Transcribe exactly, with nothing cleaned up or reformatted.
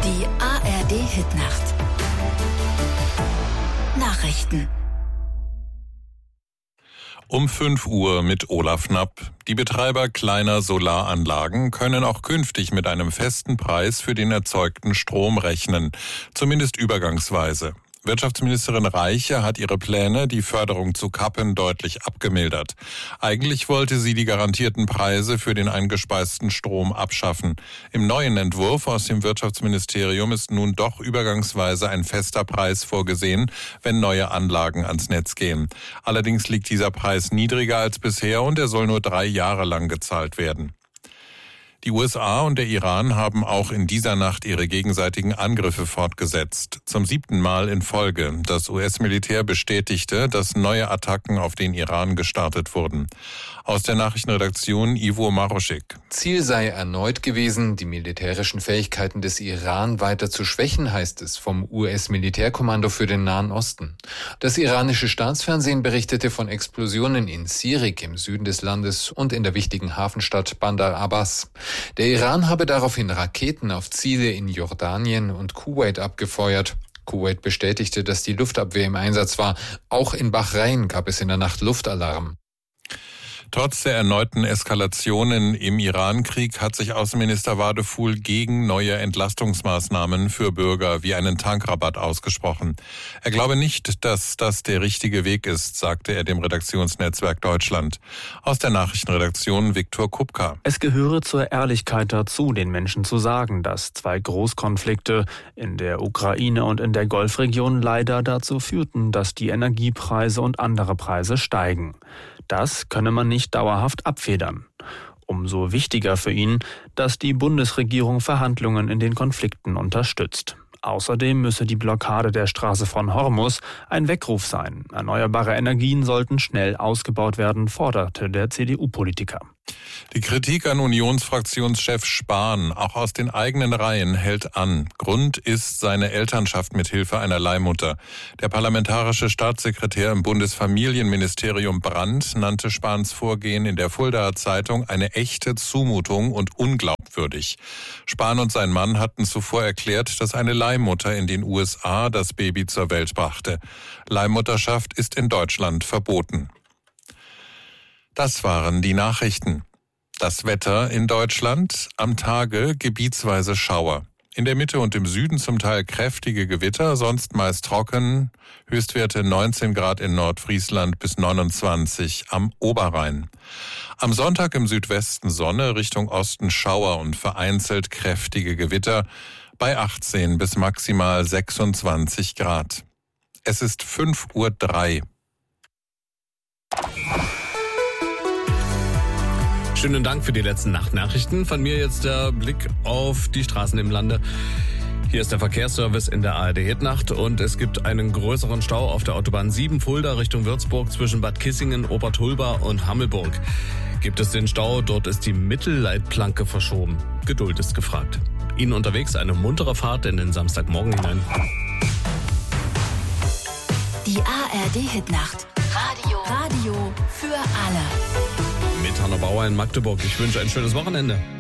Die A R D-Hitnacht. Nachrichten. Um fünf Uhr mit Olaf Knapp. Die Betreiber kleiner Solaranlagen können auch künftig mit einem festen Preis für den erzeugten Strom rechnen, zumindest übergangsweise. Wirtschaftsministerin Reiche hat ihre Pläne, die Förderung zu kappen, deutlich abgemildert. Eigentlich wollte sie die garantierten Preise für den eingespeisten Strom abschaffen. Im neuen Entwurf aus dem Wirtschaftsministerium ist nun doch übergangsweise ein fester Preis vorgesehen, wenn neue Anlagen ans Netz gehen. Allerdings liegt dieser Preis niedriger als bisher und er soll nur drei Jahre lang gezahlt werden. Die U S A und der Iran haben auch in dieser Nacht ihre gegenseitigen Angriffe fortgesetzt. Zum siebten Mal in Folge. Das U S-Militär bestätigte, dass neue Attacken auf den Iran gestartet wurden. Aus der Nachrichtenredaktion Ivo Maroschik. Ziel sei erneut gewesen, die militärischen Fähigkeiten des Iran weiter zu schwächen, heißt es vom U S-Militärkommando für den Nahen Osten. Das iranische Staatsfernsehen berichtete von Explosionen in Sirik im Süden des Landes und in der wichtigen Hafenstadt Bandar Abbas. Der Iran habe daraufhin Raketen auf Ziele in Jordanien und Kuwait abgefeuert. Kuwait bestätigte, dass die Luftabwehr im Einsatz war. Auch in Bahrain gab es in der Nacht Luftalarm. Trotz der erneuten Eskalationen im Iran-Krieg hat sich Außenminister Wadefuhl gegen neue Entlastungsmaßnahmen für Bürger wie einen Tankrabatt ausgesprochen. Er glaube nicht, dass das der richtige Weg ist, sagte er dem Redaktionsnetzwerk Deutschland. Aus der Nachrichtenredaktion Viktor Kupka. Es gehöre zur Ehrlichkeit dazu, den Menschen zu sagen, dass zwei Großkonflikte in der Ukraine und in der Golfregion leider dazu führten, dass die Energiepreise und andere Preise steigen. Das könne man nicht dauerhaft abfedern. Umso wichtiger für ihn, dass die Bundesregierung Verhandlungen in den Konflikten unterstützt. Außerdem müsse die Blockade der Straße von Hormuz ein Weckruf sein. Erneuerbare Energien sollten schnell ausgebaut werden, forderte der C D U-Politiker. Die Kritik an Unionsfraktionschef Spahn, auch aus den eigenen Reihen, hält an. Grund ist seine Elternschaft mit Hilfe einer Leihmutter. Der parlamentarische Staatssekretär im Bundesfamilienministerium Brandt nannte Spahns Vorgehen in der Fuldaer Zeitung eine echte Zumutung und unglaubwürdig. Spahn und sein Mann hatten zuvor erklärt, dass eine Leihmutter in den U S A das Baby zur Welt brachte. Leihmutterschaft ist in Deutschland verboten. Das waren die Nachrichten. Das Wetter in Deutschland, am Tage gebietsweise Schauer. In der Mitte und im Süden zum Teil kräftige Gewitter, sonst meist trocken. Höchstwerte neunzehn Grad in Nordfriesland bis neunundzwanzig am Oberrhein. Am Sonntag im Südwesten Sonne, Richtung Osten Schauer und vereinzelt kräftige Gewitter bei achtzehn bis maximal sechsundzwanzig Grad. Es ist fünf Uhr drei. Schönen Dank für die letzten Nachtnachrichten. Von mir jetzt der Blick auf die Straßen im Lande. Hier ist der Verkehrsservice in der A R D-Hitnacht und es gibt einen größeren Stau auf der Autobahn sieben Fulda Richtung Würzburg zwischen Bad Kissingen, Obertulba und Hammelburg. Gibt es den Stau, dort ist die Mittelleitplanke verschoben. Geduld ist gefragt. Ihnen unterwegs eine muntere Fahrt in den Samstagmorgen hinein. Die A R D-Hitnacht. Radio. Radio für alle. Mit Hanna Bauer in Magdeburg. Ich wünsche ein schönes Wochenende.